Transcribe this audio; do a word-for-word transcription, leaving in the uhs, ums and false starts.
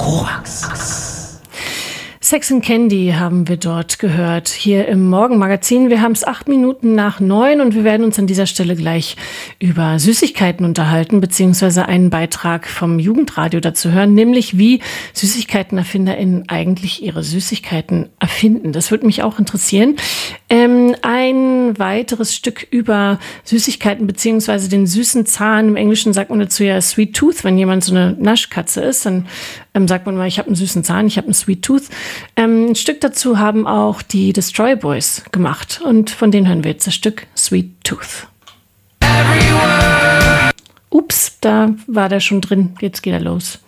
Korax. Sex and Candy haben wir dort gehört, hier im Morgenmagazin. Wir haben es acht Minuten nach neun und wir werden uns an dieser Stelle gleich über Süßigkeiten unterhalten, beziehungsweise einen Beitrag vom Jugendradio dazu hören, nämlich wie SüßigkeitenerfinderInnen eigentlich ihre Süßigkeiten erfinden. Das würde mich auch interessieren. Ähm, ein weiteres Stück über Süßigkeiten, beziehungsweise den süßen Zahn. Im Englischen sagt man dazu ja Sweet Tooth, wenn jemand so eine Naschkatze ist, dann ähm, sagt man mal, ich habe einen süßen Zahn, ich habe einen Sweet Tooth. Ähm, ein Stück dazu haben auch die Destroy Boys gemacht und von denen hören wir jetzt das Stück Sweet Tooth. Everywhere. Ups, da war der schon drin, jetzt geht er los.